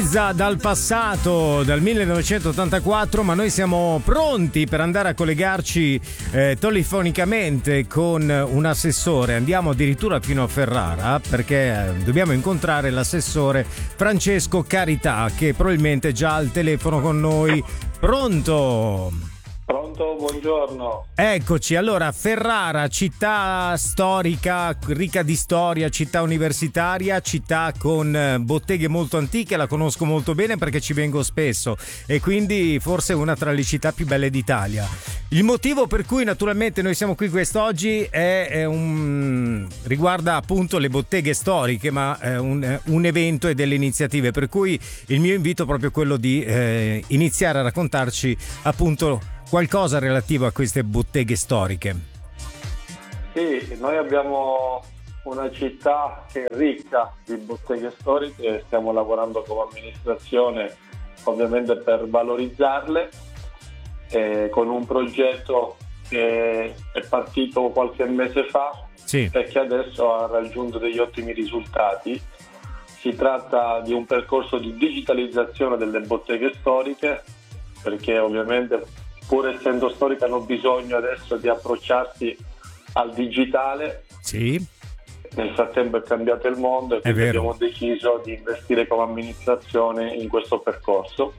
Dal passato, dal 1984, ma noi siamo pronti per andare a collegarci telefonicamente con un assessore. Andiamo addirittura fino a Ferrara perché dobbiamo incontrare l'assessore Francesco Carità, che probabilmente è già al telefono con noi. Pronto? Pronto, buongiorno. Eccoci, allora Ferrara, città storica, ricca di storia, città universitaria, città con botteghe molto antiche, la conosco molto bene perché ci vengo spesso e quindi forse una tra le città più belle d'Italia. Il motivo per cui naturalmente noi siamo qui quest'oggi riguarda appunto le botteghe storiche, ma è un evento e delle iniziative, per cui il mio invito è proprio quello di iniziare a raccontarci appunto qualcosa relativo a queste botteghe storiche. Sì, noi abbiamo una città che è ricca di botteghe storiche e stiamo lavorando come amministrazione ovviamente per valorizzarle con un progetto che è partito qualche mese fa e che adesso ha raggiunto degli ottimi risultati. Si tratta di un percorso di digitalizzazione delle botteghe storiche, perché ovviamente pur essendo storiche hanno bisogno adesso di approcciarsi al digitale. Sì. Nel frattempo è cambiato il mondo e quindi abbiamo deciso di investire come amministrazione in questo percorso.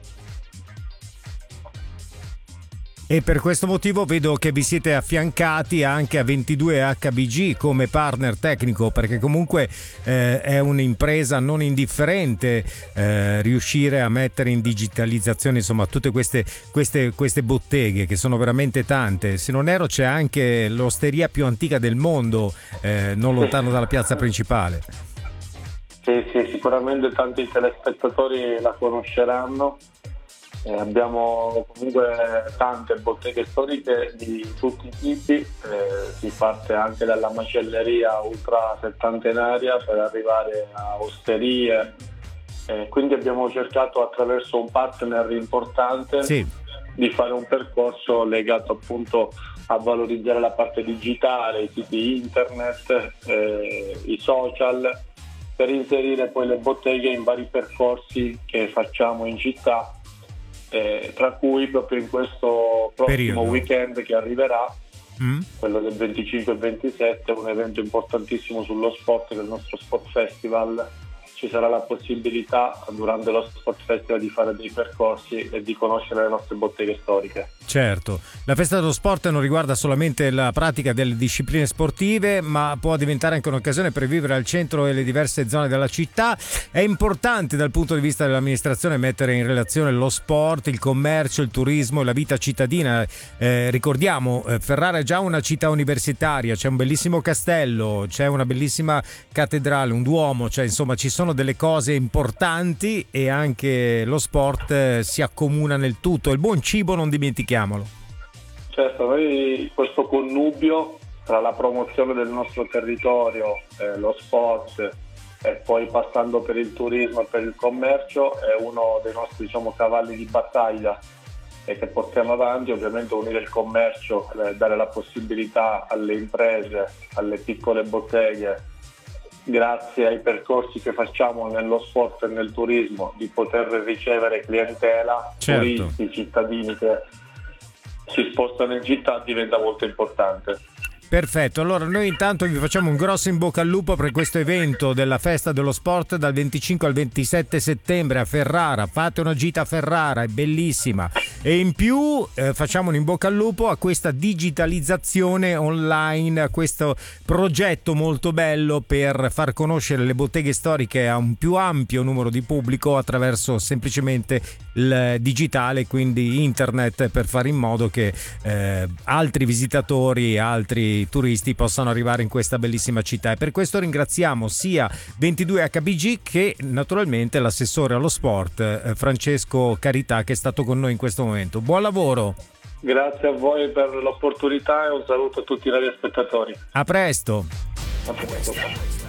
E per questo motivo vedo che vi siete affiancati anche a 22HBG come partner tecnico, perché comunque è un'impresa non indifferente riuscire a mettere in digitalizzazione insomma tutte queste botteghe, che sono veramente tante. Se non erro c'è anche l'osteria più antica del mondo non lontano dalla piazza principale. Sì, sicuramente tanti telespettatori la conosceranno. Abbiamo comunque tante botteghe storiche di tutti i tipi, si parte anche dalla macelleria ultra settantenaria per arrivare a osterie, quindi abbiamo cercato attraverso un partner importante di fare un percorso legato appunto a valorizzare la parte digitale, i siti internet, i social, per inserire poi le botteghe in vari percorsi che facciamo in città. Tra cui proprio in questo prossimo weekend che arriverà, quello del 25 e 27, un evento importantissimo sullo sport, che è il nostro Sport Festival. Ci sarà la possibilità durante lo Sport Festival di fare dei percorsi e di conoscere le nostre botteghe storiche. Certo, la festa dello sport non riguarda solamente la pratica delle discipline sportive, ma può diventare anche un'occasione per vivere al centro e le diverse zone della città. È importante dal punto di vista dell'amministrazione mettere in relazione lo sport, il commercio, il turismo e la vita cittadina. Ricordiamo, Ferrara è già una città universitaria, c'è un bellissimo castello, c'è una bellissima cattedrale, un duomo, cioè insomma ci sono delle cose importanti e anche lo sport si accomuna nel tutto. Il buon cibo non dimentichiamolo. Certo, noi questo connubio tra la promozione del nostro territorio, lo sport e poi passando per il turismo e per il commercio è uno dei nostri cavalli di battaglia e che portiamo avanti. Ovviamente unire il commercio, dare la possibilità alle imprese, alle piccole botteghe, grazie ai percorsi che facciamo nello sport e nel turismo, di poter ricevere clientela, turisti, cittadini che si spostano in città, diventa molto importante. Perfetto, allora noi intanto vi facciamo un grosso in bocca al lupo per questo evento della festa dello sport dal 25 al 27 settembre a Ferrara. Fate una gita a Ferrara, è bellissima, e in più facciamo un in bocca al lupo a questa digitalizzazione online, a questo progetto molto bello per far conoscere le botteghe storiche a un più ampio numero di pubblico attraverso semplicemente il digitale, quindi internet, per fare in modo che altri visitatori, altri turisti possano arrivare in questa bellissima città. E per questo ringraziamo sia 22HBG che naturalmente l'assessore allo sport Francesco Carità, che è stato con noi in questo momento. Buon lavoro. Grazie a voi per l'opportunità e un saluto a tutti i radiospettatori. A presto. A presto.